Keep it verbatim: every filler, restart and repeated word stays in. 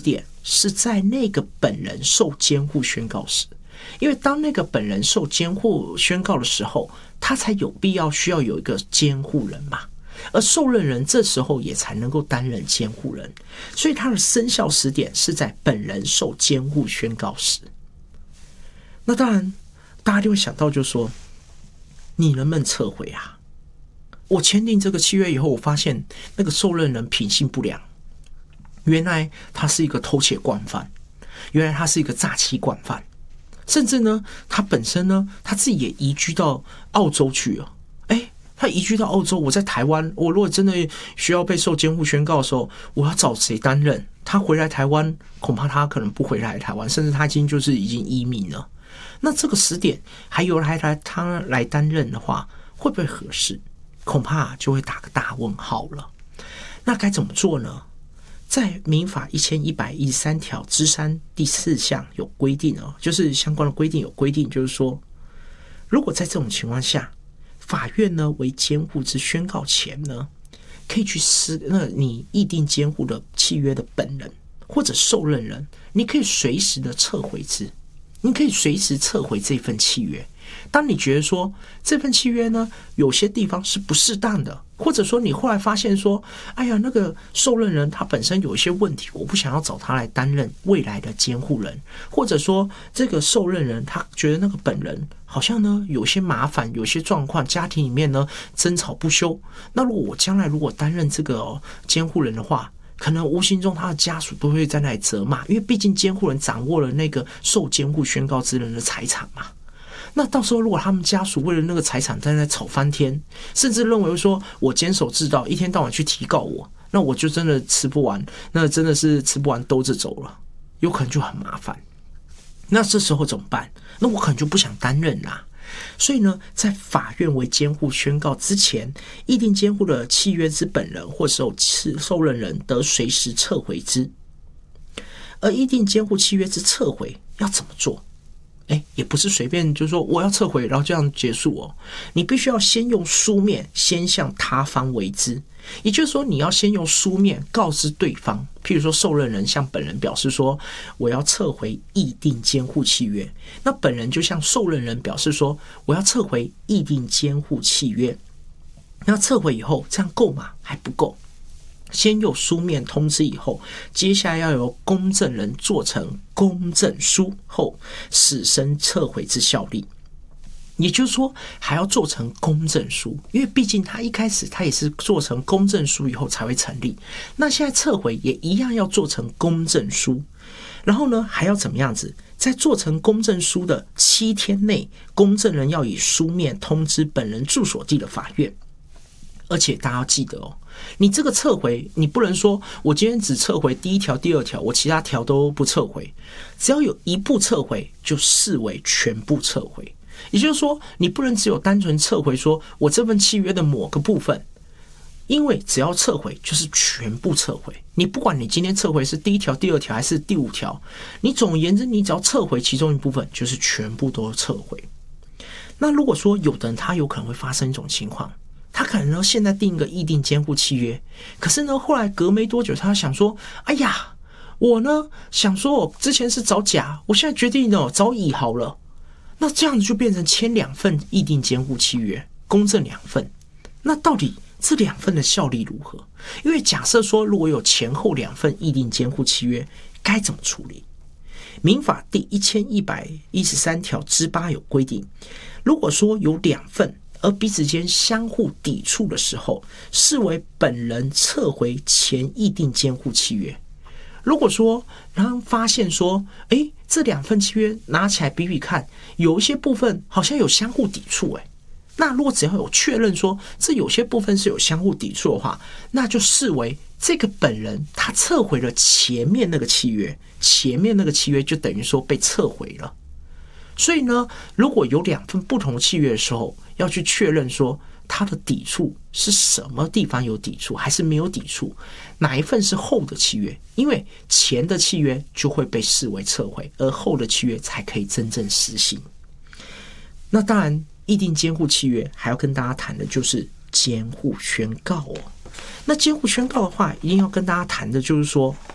点是在那个本人受监护宣告时，因为当那个本人受监护宣告的时候，他才有必要需要有一个监护人嘛，而受任人这时候也才能够担任监护人，所以他的生效时点是在本人受监护宣告时。那当然大家就会想到就是说，你能不能撤回啊？我签订这个契约以后，我发现那个受任人品性不良，原来他是一个偷窃惯犯，原来他是一个诈欺惯犯，甚至呢他本身呢他自己也移居到澳洲去了。哎，他移居到澳洲，我在台湾，我如果真的需要被受监护宣告的时候，我要找谁担任？他回来台湾，恐怕他可能不回来台湾，甚至他已经就是已经移民了。那这个时点还由来他来担任的话，会不会合适？恐怕就会打个大问号了。那该怎么做呢？在民法一千一百一十三条之三第四项有规定哦，就是相关的规定有规定，就是说，如果在这种情况下，法院呢为监护之宣告前呢，可以去施那你议定监护的契约的本人或者受任人，你可以随时的撤回之，你可以随时撤回这份契约。当你觉得说这份契约呢有些地方是不适当的，或者说你后来发现说，哎呀，那个受任人他本身有一些问题，我不想要找他来担任未来的监护人，或者说这个受任人他觉得那个本人好像呢有些麻烦，有些状况，家庭里面呢争吵不休，那如果我将来如果担任这个、哦、监护人的话，可能无形中他的家属都会在那里责骂，因为毕竟监护人掌握了那个受监护宣告之人的财产嘛。那到时候如果他们家属为了那个财产在那吵翻天，甚至认为说我坚守自盗，一天到晚去提告我，那我就真的吃不完，那真的是吃不完兜着走了，有可能就很麻烦。那这时候怎么办？那我可能就不想担任啦。所以呢，在法院为监护宣告之前，议定监护的契约之本人或受受任人得随时撤回之。而议定监护契约之撤回要怎么做？哎，也不是随便就说我要撤回然后这样结束哦，你必须要先用书面先向他方为之，也就是说你要先用书面告知对方，譬如说受任人向本人表示说我要撤回议定监护契约，那本人就向受任人表示说我要撤回议定监护契约。那撤回以后这样够吗？还不够，先有书面通知以后，接下来要由公证人做成公证书后，始生撤回之效力。也就是说还要做成公证书，因为毕竟他一开始他也是做成公证书以后才会成立，那现在撤回也一样要做成公证书。然后呢还要怎么样子？在做成公证书的七天内，公证人要以书面通知本人住所地的法院。而且大家要记得哦，你这个撤回，你不能说我今天只撤回第一条、第二条，我其他条都不撤回。只要有一步撤回，就视为全部撤回。也就是说，你不能只有单纯撤回说我这份契约的某个部分，因为只要撤回就是全部撤回。你不管你今天撤回是第一条、第二条还是第五条，你总而言之，你只要撤回其中一部分，就是全部都撤回。那如果说有的人他有可能会发生一种情况，他可能呢现在定一个议定监护契约，可是呢后来隔没多久他想说，哎呀，我呢想说我之前是找甲，我现在决定呢找乙好了，那这样子就变成签两份议定监护契约，公证两份。那到底这两份的效力如何？因为假设说如果有前后两份议定监护契约，该怎么处理？民法第一千一百一十三条之八有规定，如果说有两份而彼此间相互抵触的时候，视为本人撤回前议定监护契约。如果说然后发现说，诶，这两份契约拿起来比比看，有一些部分好像有相互抵触，诶，那如果只要有确认说这有些部分是有相互抵触的话，那就视为这个本人他撤回了前面那个契约，前面那个契约就等于说被撤回了。所以呢，如果有两份不同契约的时候，要去确认说它的抵触是什么地方有抵触，还是没有抵触，哪一份是后的契约，因为前的契约就会被视为撤回，而后的契约才可以真正实行。那当然议定监护契约还要跟大家谈的就是监护宣告哦。那监护宣告的话，一定要跟大家谈的就是说，